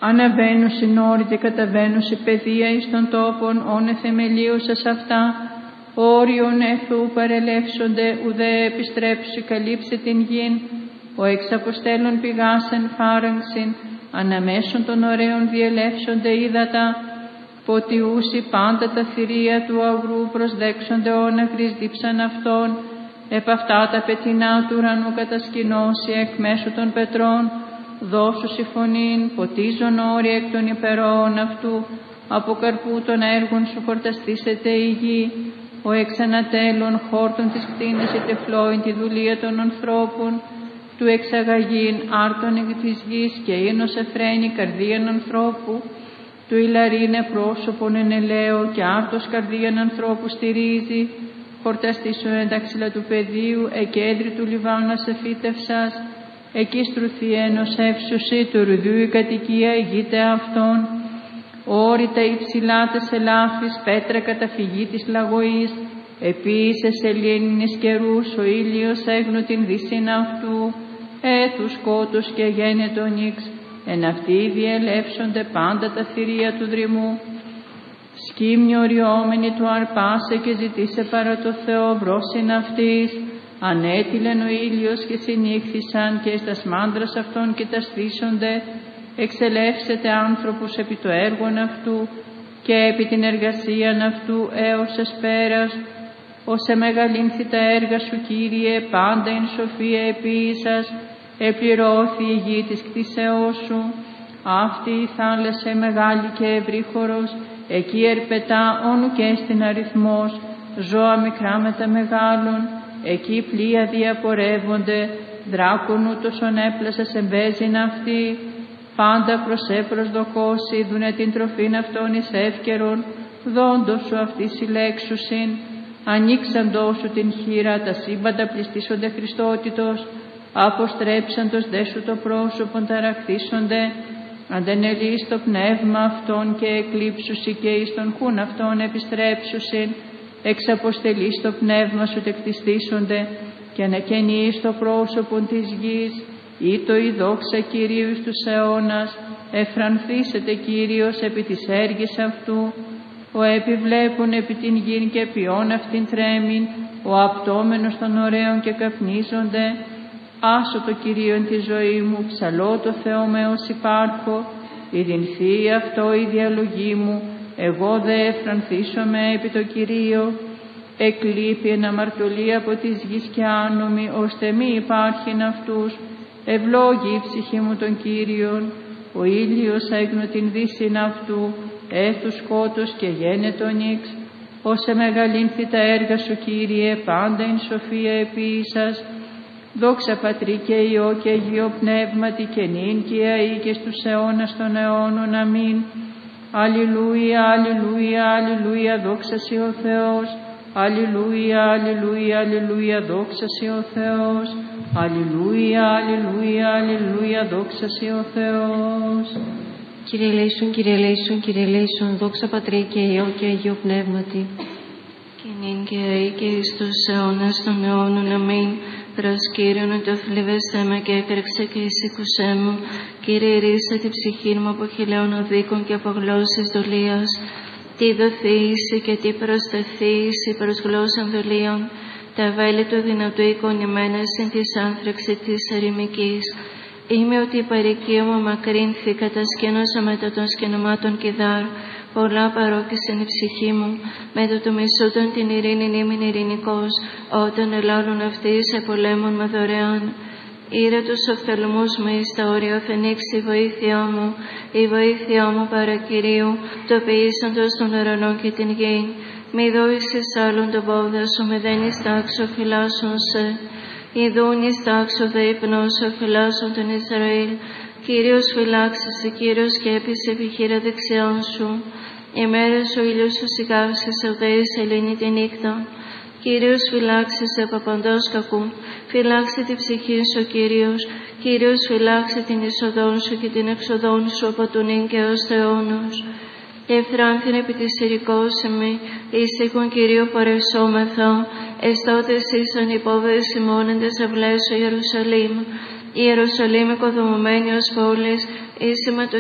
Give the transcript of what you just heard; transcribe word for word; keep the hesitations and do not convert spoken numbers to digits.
Αναβαίνουσιν όρη και καταβαίνουσι παιδεία εις των τόπων, όνε θεμελίωσας αυτά, όριον εθού παρελεύσονται, ουδέ επιστρέψει καλύψε την γην, ο εξ αποστέλων πηγάσεν φάραγξιν, αναμέσων των ωραίων διελεύσονται ύδατα, ποτιούσι πάντα τα θηρία του αγρού προσδέξονται όναχρης δίψαν αυτών, επ' αυτά τα πετεινά του ουρανού κατασκηνώσει εκ μέσω των πετρών, δώσου συμφωνήν, ποτίζον όρη εκ των υπερόων αυτού, από καρπού των έργων σου χορταστήσεται η γη, ο εξανατέλων χόρτων της κτίνας η τεφλόην τη δουλεία των ανθρώπων, του εξαγαγήν άρτων εκ της γης και ίνος εφραίνει καρδίαν ανθρώπου, του ηλαρίνε πρόσωπον εν ελαίο και άρτος καρδίαν ανθρώπου στηρίζει, χορταστήσου εντάξιλα του πεδίου, εκέντρι του Λιβάνας εφύτευσας, εκεί στρουθεί ένος εύσουσι, του ρουδού η κατοικία ηγείται αυτών, όρητα υψηλά τες ελάφης, πέτρα καταφυγή της λαγωής, επίσης σελήνινης καιρούς, ο ήλιος έγνω την δύσιν αυτού, έθους σκότους και γένετο νύξ, εν αυτοί διελεύσονται πάντα τα θηρία του δρυμού. Σκύμνη οριόμενη του αρπάσε και ζητήσε παρά το Θεό βρόσιν αυτής, ανέτειλεν ο ήλιος και συνήχθησαν και εις τας μάντρας αυτών κοιταστήσονται, εξελεύσετε άνθρωπος επί το έργον αυτού και επί την εργασίαν αυτού έως εσπέρας, ως εμεγαλύνθη τα έργα σου Κύριε, πάντα εν σοφία επίησας, επληρώθη η γη της κτίσεώς σου. Αυτή η θάλασσα μεγάλη και ευρύχωρος, εκεί ερπετά όνου και στην αριθμός, ζώα μικρά με τα μεγάλων, εκεί πλοία διαπορεύονται, δράκων ούτως έπλασα σε μπέζιν αυτή, πάντα προς έπροσδοκώσει, δουνε την τροφήν αυτών εις εύκαιρον, δόντος σου αυτή συλλέξουσιν, ανοίξαντός σου την χείρα, τα σύμπαντα πληστήσονται Χριστότητος, αποστρέψαντος δε σου το πρόσωπον ταραχθήσονται, αντενελείς το πνεύμα αυτών και εκλείψουσι και εις τον χούν αυτών επιστρέψουσιν, εξαποστελείς το πνεύμα σου τεκτιστήσονται και ανακαινείς το πρόσωπον της γης, ή το η δόξα Κυρίου εις τους αιώνας, εφρανθήσετε Κύριος επί της έργης αυτού, ο επιβλέπων επί την γην και ποιόν αυτήν τρέμην, ο απτόμενος των ωραίων και καπνίζονται. Άσο το Κυρίο εν τη ζωή μου, ψαλώ το Θεό με ως υπάρχω, ειρηνθεί αυτό η διαλογή μου, εγώ δε εφρανθήσομαι επί το Κυρίο. Εκλείπει εν αμαρτωλή από της γης και άνομη, ώστε μη υπάρχειν αυτούς, ευλόγη η ψυχή μου τον Κύριον, ο ήλιος έγνω την δύσιν αυτού, έθους σκότος και γένετο νύξ, όσε μεγαλύνθη τα έργα σου Κύριε, πάντα εν σοφία επίησας, δόξα Πατρί και Υιό και Αγίο Πνεύματι και νυν και αεί και στους αιώνας των αιώνων. Αμήν. Αλληλούια, αλληλούια, αλληλούια, δόξα Σοι ο Θεός. Αλληλούια, αλληλούια, αλληλούια, δόξα Σοι ο Θεός. Αλληλούια, αλληλούια, αλληλούια, δόξα Σοι ο Θεός. Κύριε ελέησον, Κύριε ελέησον, Κύριε ελέησον, δόξα Πατρί και Υιό και Αγίο Πνεύματι. Και νυν και αεί και εις τους αιώνας των αιώνων. Αμήν. Προς Κύριον ότι οθλιβέσθε με και έκρεξε και εισήκουσέ μου. Κύριε ρίσε τη ψυχή μου από χιλέων οδίκων και από γλώσσης δολίας. Τι δοθήσει και τι προσταθήσει προς γλώσσαν δολίων. Τα βέλη του δυνατού εικονημένα συν της άνθραξη της ερημικής. Είμαι ότι η παροικία μου μακρύνθη, κατασκήνωσα μετά των σκηνωμάτων κιδάρ. Πολλά παρόκησεν η ψυχή μου, μετά το μισούτον την ειρήνη ήμην ειρηνικός, όταν ελάλουν αυτοί σε πολέμων με δωρεάν. Ήρε τους οφθαλμούς μου εις τα όρια φαινίξει η βοήθειά μου, η βοήθειά μου παρά Κυρίου, το ποιήσαντος των ουρανών και την γη. Μη δόησες άλλον το πόδα σου, με δεν εις τάξο φυλάσσον σε. Ιδούν εις τάξο δε υπνώσω φυλάσσον τον Ισραήλ. Κύριος φυλάξεσαι, Κύριος σκέπησε επιχείρα δεξιών σου. Η μέρα σου ήλιος σου σιγάξεσαι, δε η σελήνη τη νύχτα. Κύριος φυλάξεσαι από παντός κακού. Φυλάξε τη ψυχή σου, Κύριος. Κύριος φυλάξε την εισοδόν σου και την εξοδόν σου από του νυν και ως αιώνος. Εφράνθην επί της ειρηκόσημη, εις οίκον Κυρίου παρεσόμεθα. Εστώτες ήσαν υπόβες ημώνεντες αυλές ο Ιερουσαλήμ. Η Ιερουσαλήμ οικοδομημένη ως πόλης, ίσημα το